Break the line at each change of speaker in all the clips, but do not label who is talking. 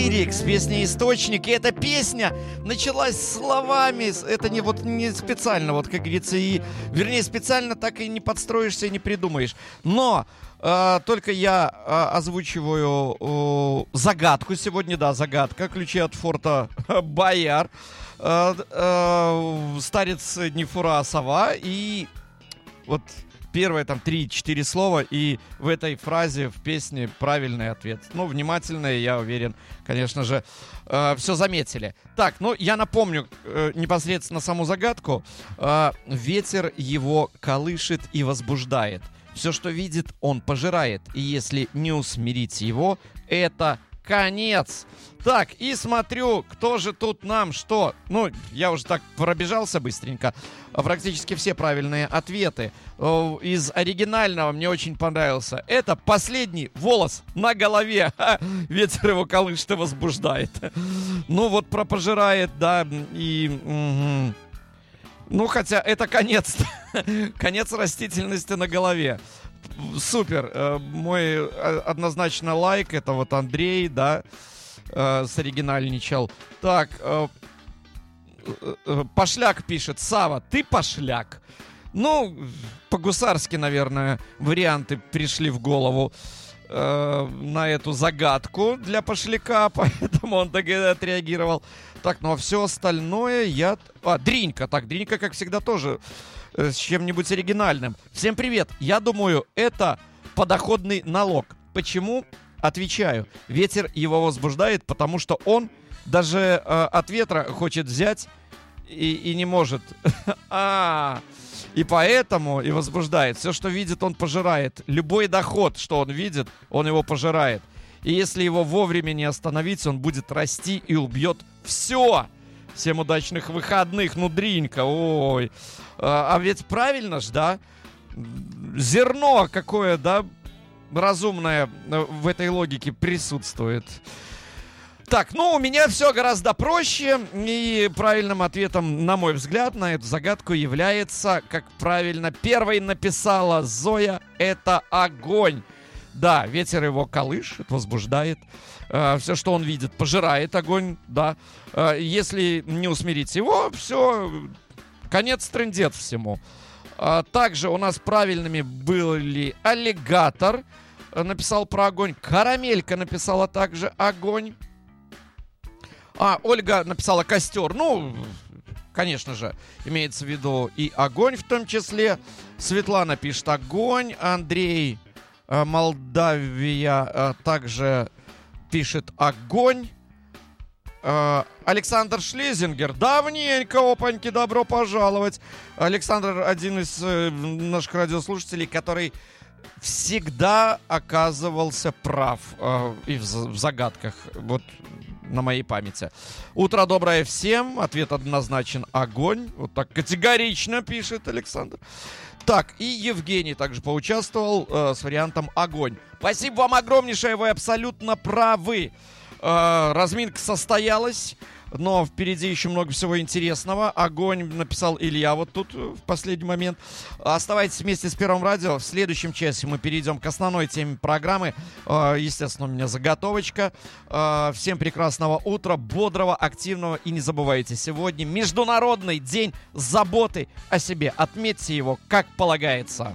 лирикс, песня «Источник». И эта песня началась словами. Это не специально, вот как говорится, вернее, специально так и не подстроишься и не придумаешь. Но только я озвучиваю загадку сегодня. Да, загадка. Ключи от форта Бояр. Старец не фура, а сова. И вот первые там 3-4 слова, и в этой фразе в песне правильный ответ. Ну, внимательные, я уверен, конечно же, все заметили. Так, ну, я напомню непосредственно саму загадку. Ветер его колышет и возбуждает. Все, что видит, он пожирает. И если не усмирить его, это конец. Так, и смотрю, кто же тут нам что. Ну, я уже так пробежался быстренько. Практически все правильные ответы. Из оригинального мне очень понравился. Это последний волос на голове. Ветер его колышет и возбуждает. Ну, вот про пожирает, да, и... Ну, хотя это конец. Конец растительности на голове. Супер. Мой однозначно лайк. Это вот Андрей, да, соригинальничал. Так, Пошляк пишет: Сава, ты пошляк. Ну, по-гусарски, наверное, варианты пришли в голову на эту загадку для пошляка, поэтому он так и отреагировал. Так, ну а все остальное я... Дринька. Так, Дринька, как всегда, тоже с чем-нибудь оригинальным. Всем привет. Я думаю, это подоходный налог. Почему? Отвечаю. Ветер его возбуждает, потому что он даже от ветра хочет взять и не может. И поэтому и возбуждает. Все, что видит, он пожирает. Любой доход, что он видит, он его пожирает. И если его вовремя не остановить, он будет расти и убьет все. Всем удачных выходных, ну, Дринька, ой. А ведь правильно ж, да? Зерно какое, да, разумное в этой логике присутствует. Так, ну, у меня все гораздо проще. И правильным ответом, на мой взгляд, на эту загадку является, как правильно первой написала Зоя, это огонь. Да, ветер его колышет, возбуждает. Все, что он видит, пожирает огонь, да. Если не усмирить его, все, конец трындец всему. Также у нас правильными были аллигатор, написал про огонь. Карамелька написала также огонь. Ольга написала костер. Ну, конечно же, имеется в виду и огонь в том числе. Светлана пишет огонь. Андрей Молдавия также пишет огонь. Александр Шлезингер. Давненько, опаньки, добро пожаловать. Александр один из наших радиослушателей, который всегда оказывался прав и в загадках. Вот на моей памяти. Утро доброе всем. Ответ однозначен: огонь. Вот так категорично пишет Александр. Так, и Евгений также поучаствовал с вариантом огонь. Спасибо вам огромнейшее, вы абсолютно правы. Разминка состоялась, но впереди еще много всего интересного. Огонь написал Илья вот тут в последний момент. Оставайтесь вместе с Первым радио. В следующем часе мы перейдем к основной теме программы. Естественно, у меня заготовочка. Всем прекрасного утра, бодрого, активного. И не забывайте, сегодня Международный день заботы о себе. Отметьте его, как полагается.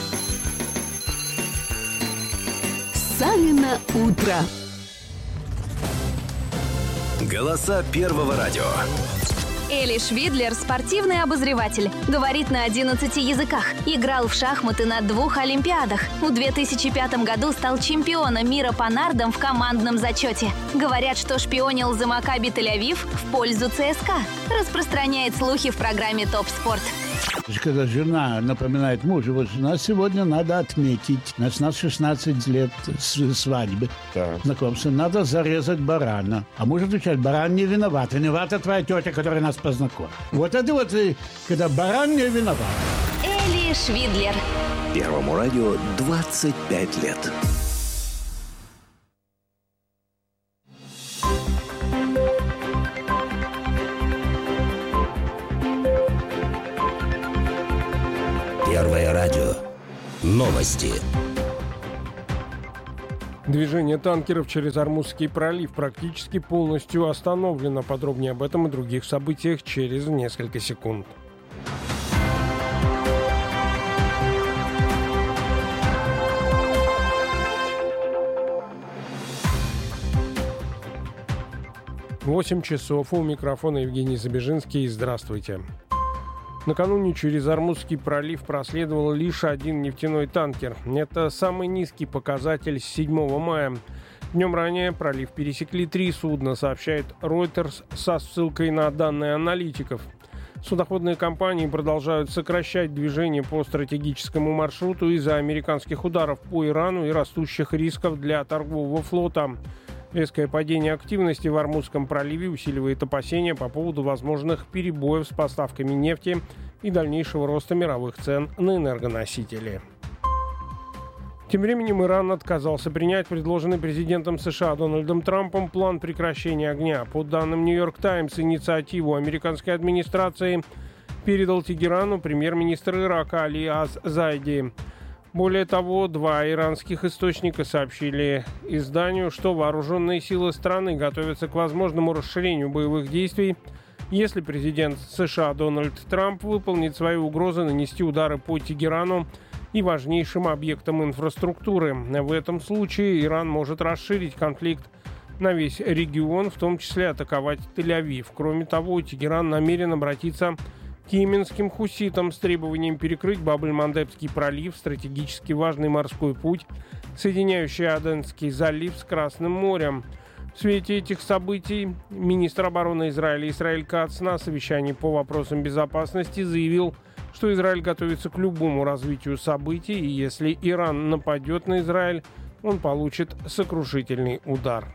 Савино утро.
Голоса Первого радио.
Эли Швидлер – спортивный обозреватель. Говорит на 11 языках. Играл в шахматы на 2 олимпиадах. В 2005 году стал чемпионом мира по нардам в командном зачете. Говорят, что шпионил за Макаби Тель-Авив в пользу ЦСКА. Распространяет слухи в программе «Топ Спорт».
Когда жена напоминает мужу: вот жена сегодня надо отметить. У нас 16 лет свадьбы. Знакомства. Надо зарезать барана. А муж отвечает: баран не виноват. Виновата твоя тетя, которая нас познакомила. Вот это вот, когда баран не виноват.
Эли Швидлер.
Первому радио 25 лет. Первое радио. Новости.
Движение танкеров через Ормузский пролив практически полностью остановлено. Подробнее об этом и других событиях через несколько секунд. Восемь часов. У микрофона Евгений Забежинский. Здравствуйте. Накануне через Ормузский пролив проследовал лишь один нефтяной танкер. Это самый низкий показатель с 7 мая. Днем ранее пролив пересекли 3 судна, сообщает Reuters со ссылкой на данные аналитиков. Судоходные компании продолжают сокращать движение по стратегическому маршруту из-за американских ударов по Ирану и растущих рисков для торгового флота. Резкое падение активности в Ормузском проливе усиливает опасения по поводу возможных перебоев с поставками нефти и дальнейшего роста мировых цен на энергоносители. Тем временем Иран отказался принять предложенный президентом США Дональдом Трампом план прекращения огня. По данным New York Times, инициативу американской администрации передал Тегерану премьер-министр Ирака Али Аз-Зайди. Более того, 2 иранских источника сообщили изданию, что вооруженные силы страны готовятся к возможному расширению боевых действий, если президент США Дональд Трамп выполнит свои угрозы нанести удары по Тегерану и важнейшим объектам инфраструктуры. В этом случае Иран может расширить конфликт на весь регион, в том числе атаковать Тель-Авив. Кроме того, Тегеран намерен обратиться к йеменским хуситам с требованием перекрыть Баб-эль-Мандебский пролив, стратегически важный морской путь, соединяющий Аденский залив с Красным морем. В свете этих событий министр обороны Израиля Исраэль Кац на совещании по вопросам безопасности заявил, что Израиль готовится к любому развитию событий, и если Иран нападет на Израиль, он получит сокрушительный удар.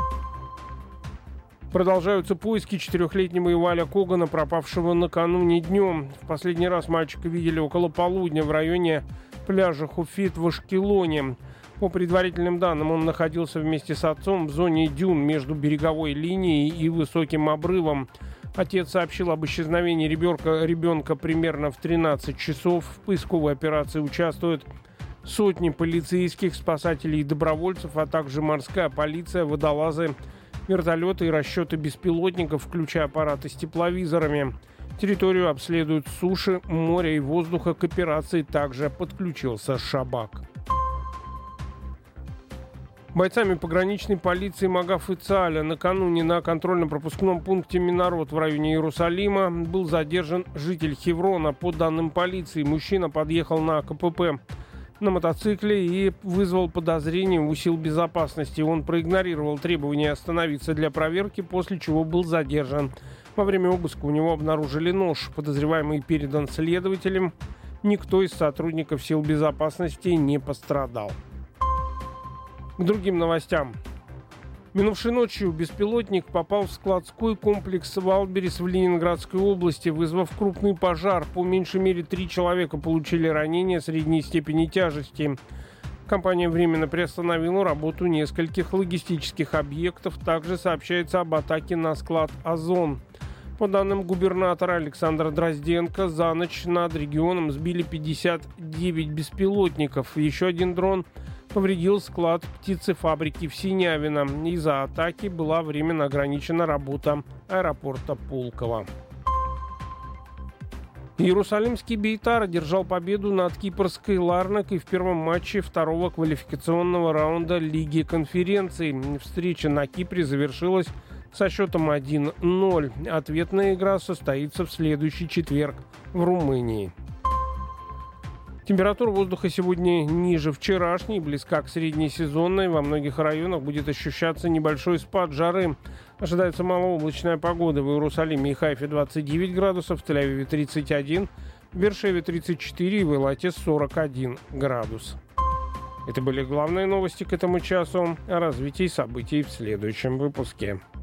Продолжаются поиски 4-летнего Иваля Когана, пропавшего накануне днем. В последний раз мальчика видели около полудня в районе пляжа Хуфит в Ашкелоне. По предварительным данным, он находился вместе с отцом в зоне дюн между береговой линией и высоким обрывом. Отец сообщил об исчезновении ребенка примерно в 13 часов. В поисковой операции участвуют сотни полицейских, спасателей и добровольцев, а также морская полиция, водолазы, вертолеты и расчеты беспилотников, включая аппараты с тепловизорами. Территорию обследуют с суши, моря и воздуха. К операции также подключился Шабак. Бойцами пограничной полиции Магаф и Цааля накануне на контрольно-пропускном пункте Минарот в районе Иерусалима был задержан житель Хеврона. По данным полиции, мужчина подъехал на КПП на мотоцикле и вызвал подозрение у сил безопасности. Он проигнорировал требования остановиться для проверки, после чего был задержан. Во время обыска у него обнаружили нож. Подозреваемый передан следователям. Никто из сотрудников сил безопасности не пострадал. К другим новостям. Минувшей ночью беспилотник попал в складской комплекс Валберес в Ленинградской области, вызвав крупный пожар. По меньшей мере 3 человека получили ранения средней степени тяжести. Компания временно приостановила работу нескольких логистических объектов. Также сообщается об атаке на склад «Озон». По данным губернатора Александра Дрозденко, за ночь над регионом сбили 59 беспилотников. Еще один дрон повредил склад птицефабрики в Синявино. Из-за атаки была временно ограничена работа аэропорта Пулково. Иерусалимский Бейтар одержал победу над кипрской Ларнакой в первом матче второго квалификационного раунда Лиги конференций. Встреча на Кипре завершилась со счетом 1-0. Ответная игра состоится в следующий четверг в Румынии. Температура воздуха сегодня ниже вчерашней, близка к среднесезонной. Во многих районах будет ощущаться небольшой спад жары. Ожидается малооблачная погода в Иерусалиме и Хайфе 29 градусов, в Тель-Авиве 31, в Бершеве 34 и в Элате 41 градус. Это были главные новости к этому часу. О развитии событий в следующем выпуске.